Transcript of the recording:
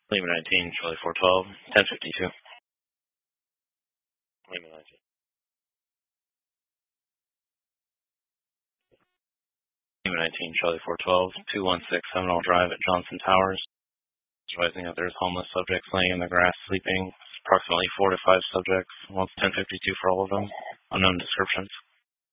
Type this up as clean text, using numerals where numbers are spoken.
Lima 19, Charlie 412, 1052. Lima 19. Lima 19, Charlie 412, 216 Seminole Drive at Johnson Towers. Advising that there's homeless subjects laying in the grass sleeping. Approximately 4 to 5 subjects. Once 1052 for all of them. Unknown descriptions.